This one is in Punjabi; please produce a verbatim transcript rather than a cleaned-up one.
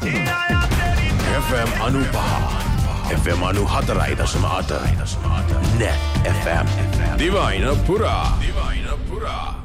F M අනුපහ F M අනුහතරයි දශම අට Net F M දිවයින පුරා දිවයින පුරා